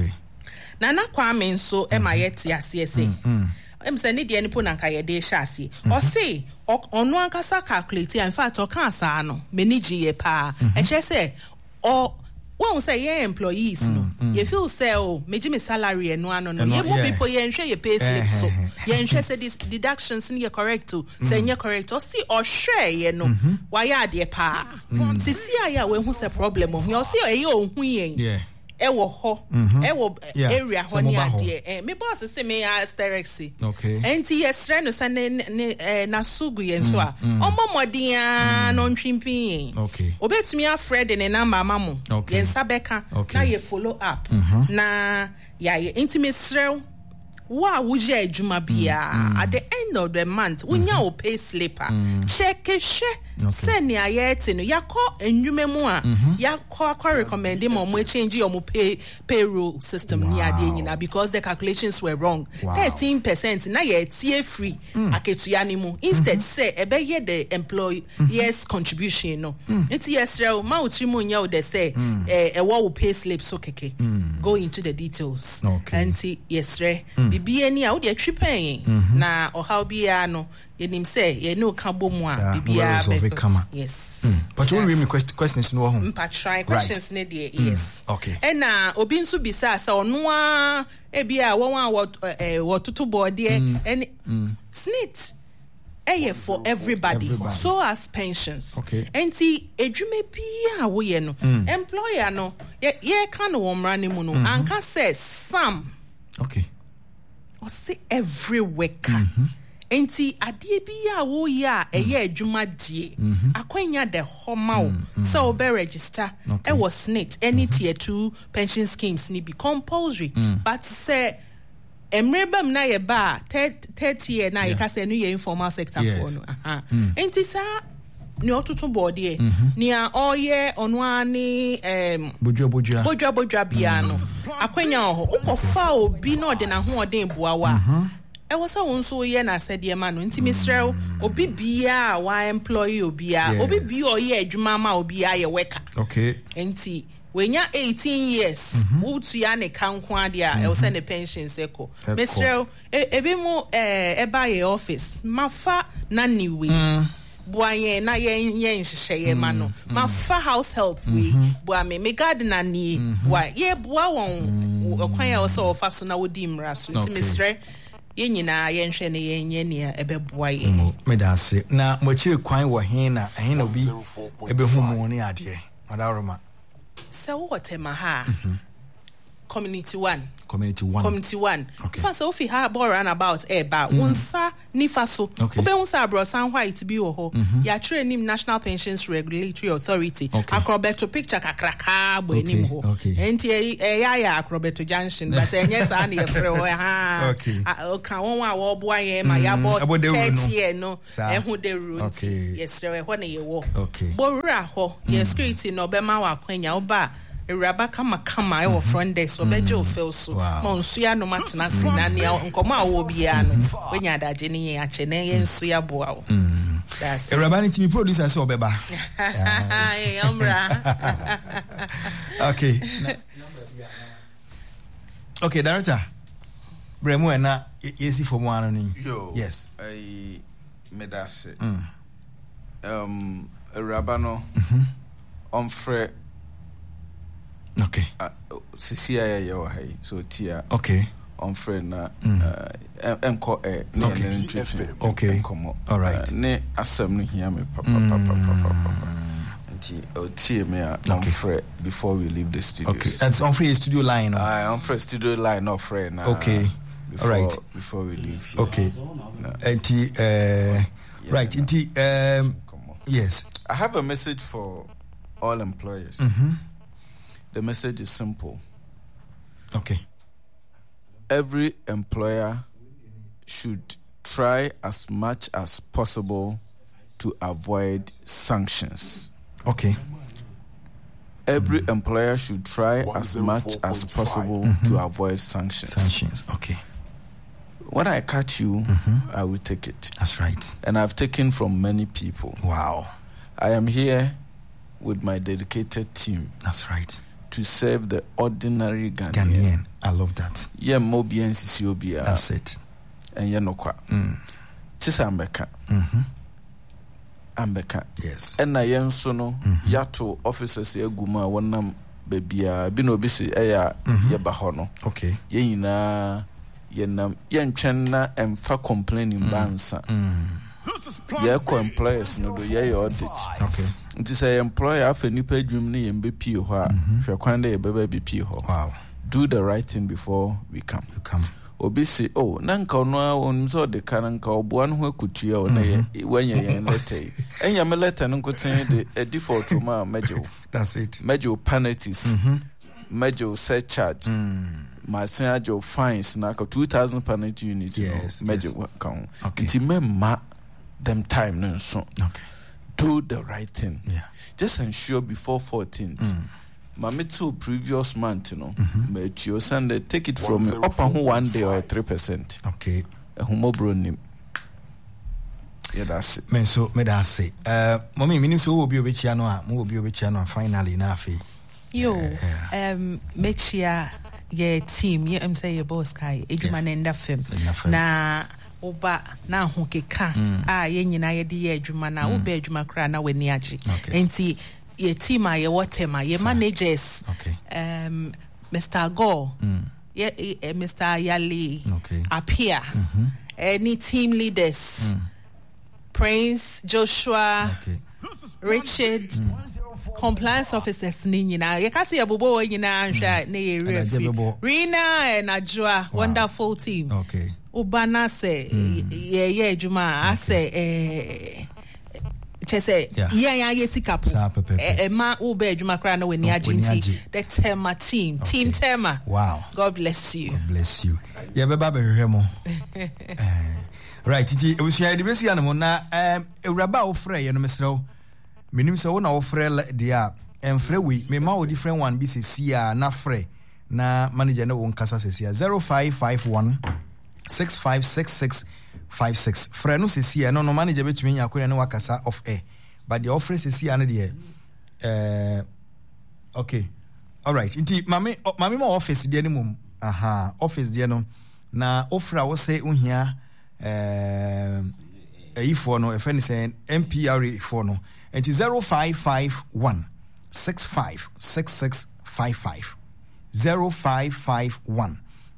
Speaker 2: na Kwame nso e ma yeti ase ese se ne de ni po na nka ye de hya ase o se onu ankasa calculate in fact o kan asa no manage ye pa e che se o won say ye employees no ye feel say meji me salary eno ano no ye mo people ye nhwe ye pay slip so ye nhwe say this deductions ni ye correct to say ye correct o see o share ye no wa ya de pa sisi aya we hu say problem o ye see ye o hu yen ewo ho ewo area ho ni ade me boss say me asterexy enti yesre no sane na sugu yen so a omomodian no ntwimpin obetumi afred ne number amamu yen sabeka na ye follow up na ya enti me srew wa wuje adwuma bia at the end of the month unya o pay slipper check send ya yet no yakọ enwume mu a yakọ recommend mo change your payroll system ni ade nyina because the calculations were wrong 13% na ye tie free aketua ni mu instead say ebeye the employees contribution no enti yesrel ma utri mu nya o de say ewo pay slip so keke go into the details enti yesre bibia ni a wo de twipen na o how bia no yenim say ye no ka bomu a bibia yes
Speaker 1: but you will me questions no home
Speaker 2: try questions ne de yes and na obi nso bisa sa ono a e bia won wo tutu board and snit for everybody so as pensions enti edwuma bia wo ye no employer no ye kan wo mra ne mu no anka says some or say every worker enti adie bia wo ya eye adwuma die akwanya de homao so be register e was snit any tier 2 pension schemes ni be compulsory but say emrebam na ye ba 30 year na ye ka say no ye informal sector for no enti sa ni otutu board ye ni a oye onu ani bodwa bia no akwanya ho ukofa obi no de na ho odin boawa e was so ye na said ye man nti misrel obi bia wa employee obi bi oye adwuma ma obi a ye worker nti wenya 18 years utua ne kanko ade a e was ne pension seko misrel ebi mu eba ye office mafa na niwe boanye na yen hyehyeye ma no mafa house help we boa me gardener ni boa ye boa won okwan ya so ofa so na wodi mra so nti misrel yenyina yenhwe ne yenye ne ebeboa ye
Speaker 1: medase na mochire kwan wo hen na obi ebehu mu ne ade madaroma
Speaker 2: se wo tema ha Community 1.
Speaker 1: Community 1. Okay.
Speaker 2: Fa so fi ha ball run about ba unsa nifa so. Obe unsa abro san white bi wo ho. Ya train nim National Pensions Regulatory Authority. Akrobeto picture kakraka bo enim ho. Enti ya Akrobeto Junction but enye sa na ye frɛ ho ha. Okay. Ka won wa wo bo aye ma ya bo 30 no. Ehu de route. Yes, sir, ho na ye wo.
Speaker 1: Okay.
Speaker 2: Bo ra ho. Yes, security no be ma wa kwanya oba Raba kama I was front desk so bejo feel so monsuya no matena sina ne nkomo awo bia no when ya da jeni ya chene ye nsuya boa wo that's
Speaker 1: Raba ni timi producer so obeba
Speaker 2: amra
Speaker 1: okay director bremu na yesi for one ni yes
Speaker 3: I medase Raba no on frɛ
Speaker 1: okay
Speaker 3: CCIA yo hai so tia
Speaker 1: okay
Speaker 3: on friend na enko
Speaker 1: okay all right
Speaker 3: ne asem no hia me papa nti o tie me on friend before we leave the studio
Speaker 1: okay that's on free studio line
Speaker 3: on free studio line of friend
Speaker 1: okay
Speaker 3: before,
Speaker 1: all right
Speaker 3: before we leave here.
Speaker 1: Okay nti right nti yes
Speaker 3: I have a message for all employers. The message is simple.
Speaker 1: Okay.
Speaker 3: Every employer should try as much as possible to avoid sanctions.
Speaker 1: Okay.
Speaker 3: Every employer should try as much as possible to avoid sanctions.
Speaker 1: Sanctions, okay.
Speaker 3: When I catch you, I will take it.
Speaker 1: That's right.
Speaker 3: And I've taken from many people.
Speaker 1: Wow.
Speaker 3: I am here with my dedicated team.
Speaker 1: That's right.
Speaker 3: To serve the ordinary Ghanaian.
Speaker 1: I love that.
Speaker 3: Yeah, Mobi and Sisiobia.
Speaker 1: That's it.
Speaker 3: And Yanokwa. Chisa Ambeka. Ambeka.
Speaker 1: Yes.
Speaker 3: And I am sono yato officers Yaguma wanam bebia bino bisi eya yabahono.
Speaker 1: Okay.
Speaker 3: Yena yenam yenchena emfa complaining bansa. Yeko employers no do ye audit.
Speaker 1: Okay.
Speaker 3: It is a employer after nipa dream ni MBP ho a hwekwande ye beba BP ho.
Speaker 1: Wow.
Speaker 3: Do the right thing before we come.
Speaker 1: You come.
Speaker 3: Obi say oh nanka ono a onzo de kananka oboa no ho akutua o na ye wanya ye letter. Enya me letter no nkoten de a default ma mejo.
Speaker 1: That's it.
Speaker 3: Mejo penalties. Mejo surcharge. My senior fines na 2,000 penalty units.
Speaker 1: Yes.
Speaker 3: Mejo count.
Speaker 1: Okay.
Speaker 3: Ti memma them time no so.
Speaker 1: Okay.
Speaker 3: Do the right thing.
Speaker 1: Yeah.
Speaker 3: Just ensure before 14th. Mami to previous month, but you send take it from up and 1 day or 3%.
Speaker 1: Okay.
Speaker 3: Humobro nim. Yeah, that's it.
Speaker 1: Me so me da say. Mommy, minim so obi obechi ano a, mo obi obechi ano finally na afi.
Speaker 2: Yo, make sure your team, you say your boss kai, ejuma nenda film. Na oba na ho keka ye nyina ye de adwuma na wo be adwuma kra na wani age enti ye team a ye wotema ye managers Mr. Go Mr. Yali appear any team leaders Prince Joshua Richard compliance officers ni nyina ye ka se abobo wo nyina nhwa na ye referee Rina and Ajua wonderful team
Speaker 1: okay
Speaker 2: Ubana se ye adwuma ase chese ye sikapo ma ube adwuma kra na wani agenti the Tema team Tema.
Speaker 1: Wow,
Speaker 2: God bless you.
Speaker 1: Ye beba be hwehwe mo right titi ebusia de besi anamo na ewraba ofre ye no mesrew menim se wo na ofre dia emfre we me ma wo different one bi se sia na frɛ na manager na wo nkasa se sia 0551 656656 frɛ no se sia no manager betumi nya akona na wakasa off air but the offer se sia no de okay all right inti mami ma office de ni mum office de no na ofra wo se ohia for no if anything MPRA for no and 0551 656655 0551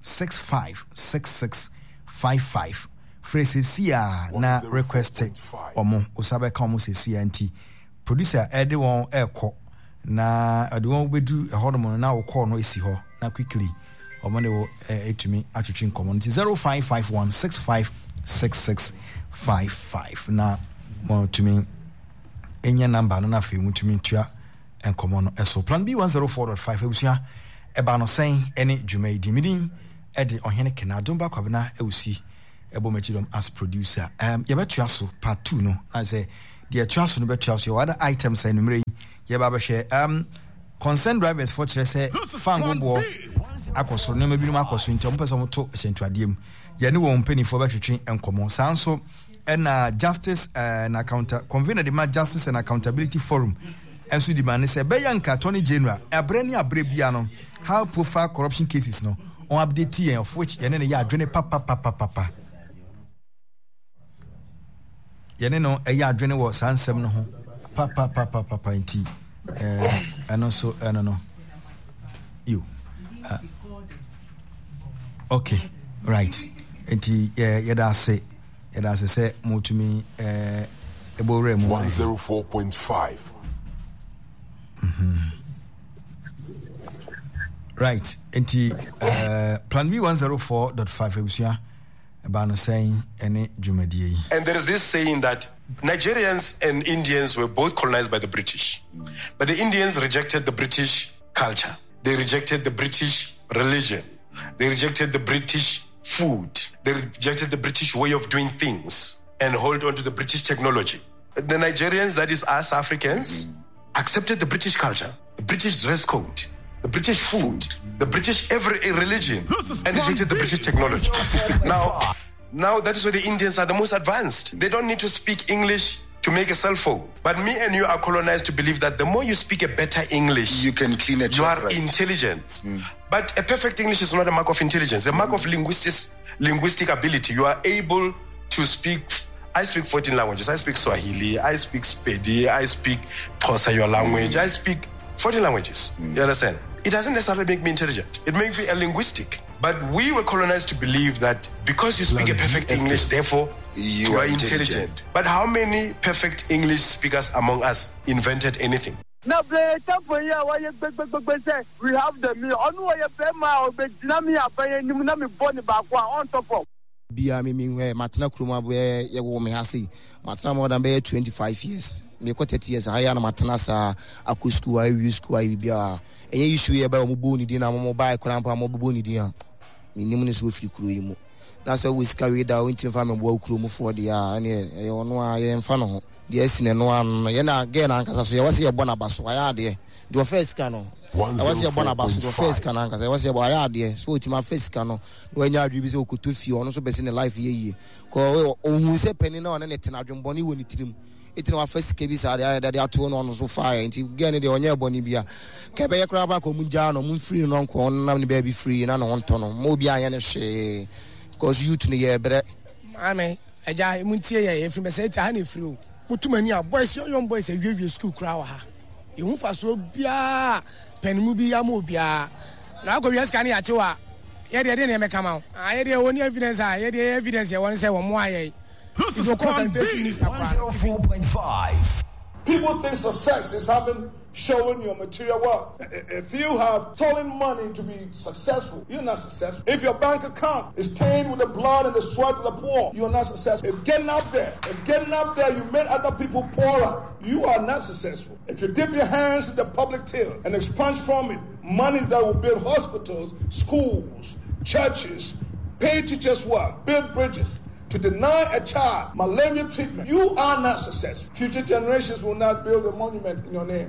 Speaker 1: 656655 Fresesia na requested omo osabe ka omo sesia nti producer ede won eko na ade won bedu ehormo na wo call no esi ho na quickly omone wo etumi atwetwe nkomo nti 0551656655 na mo tumi enya number no na fe mutumi ntua enkomo no eso plan B 104.5 ebusua eba no sen ene dwumai dimidin ede ohene kenadom ba kwabena ewusi ebo machidom as producer yebetua so part 2 no na say the tuaso no betua so other items enumere yeba ba hwe concerned drivers for chere say fangobo akoso no mabinum akoso nti ompese moto sentuadiem ye ne wo mpanifo betwetwe enkomo sanso na justice and convener the justice and accountability forum enso di man say beyanka Attorney General abrani abrebia no how profile corruption cases no on update of which ye ne ya adwene papa ye ne no ya adwene wo sansem no ho papa nti and also no you okay right nti yeda say motumi ebore mu
Speaker 10: 104.5
Speaker 1: right nti plan B 104.5 ebusua about no saying any jumadi.
Speaker 10: And there is this saying that Nigerians and Indians were both colonized by the British, but the Indians rejected the British culture, they rejected the British religion, they rejected the British food, they rejected the British way of doing things and hold on to the British technology. The Nigerians, that is us Africans, accepted the British culture, the British dress code, the British food, the British every religion, and rejected the British technology. Now that is where the Indians are the most advanced. They don't need to speak English to make a cell phone. But me and you are colonized to believe that the more you speak a better English,
Speaker 11: you can clean it.
Speaker 10: You are intelligent. But a perfect English is not a mark of intelligence. A mark of linguistic ability. You are able to speak. I speak 14 languages. I speak Swahili. I speak Spedi. I speak Xhosa, your language. I speak 14 languages. You understand? It doesn't necessarily make me intelligent. It makes me a linguistic. But we were colonized to believe that because you speak a perfect English, therefore you are intelligent. But how many perfect English speakers among us invented anything?
Speaker 9: Now, we have the me. On why you pay my Benjamin, I born back on top of.
Speaker 12: Bia me where Matana Kruma where you will me hasi. Matana more than 25 years. Me ko 30 years. I am Matana sa akusku I use ku I bia. Enye issue ye ba mo boni di na mo buy krampa mo boni di an. Me nim ne so firi kuro yi mu. Na so we carry down into family bo kuro mu for the ane e ono a ye mfa no ho. De asine no an ye na ge na ankasa so ye wase ye bona baso aya de. The first canon. Was your bonabasso, the first canon, because I was your idea. So it's my first canon. When you are so good to feel, also best in the life ye. Call who say penny on and it's not Bonnie when it him. It's our first cases that they are torn on so fire and you get it on your bonibia. Cabaya craba, Munjano, moon free, non corn, none baby free, and on tono, mobia and a shade. Cause you to the year, but I may, I muntia, if you say honey through. Put too many boys, young boys, and give you school crowd. You fa so bia penimu bia mo bia na go wies kan ya chewa ye de na me kama ye de woni evidence ye de evidence ye won say wo mo aye this is 104.5.
Speaker 13: People think success is showing your material wealth. If you have stolen money to be successful, you're not successful. If your bank account is stained with the blood and the sweat of the poor, you're not successful. If getting up there you made other people poorer, you are not successful. If you dip your hands in the public till and expunge from it money that will build hospitals, schools, churches, pay teachers work, build bridges, to deny a child malaria treatment, you are not successful. Future generations will not build a monument in your name.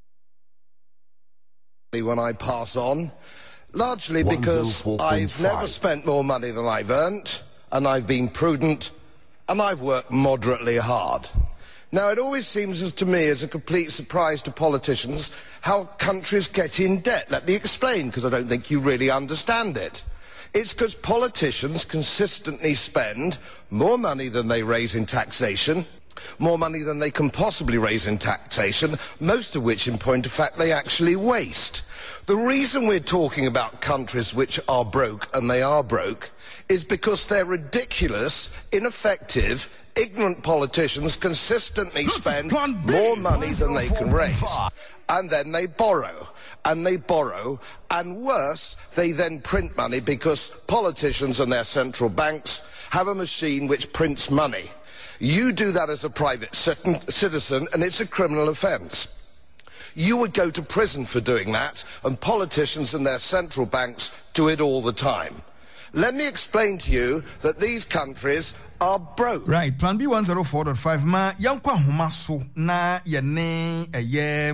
Speaker 14: When I pass on, largely because I've never spent more money than I've earned, and I've been prudent, and I've worked moderately hard. Now, it always seems to me as a complete surprise to politicians how countries get in debt. Let me explain, because I don't think you really understand it. It's because politicians consistently spend more money than they raise in taxation, more money than they can possibly raise in taxation, most of which, in point of fact, they actually waste. The reason we're talking about countries which are broke, and they are broke, is because they're ridiculous, ineffective, Ignorant politicians consistently spend more money than they can raise. And then they borrow. And they borrow. And worse, they then print money because politicians and their central banks have a machine which prints money. You do that as a private citizen, and it's a criminal offence. You would go to prison for doing that, and politicians and their central banks do it all the time. Let me explain to you that these countries are broke.
Speaker 1: Right, Plan B 104.5 ma yankwa homa so na ye ne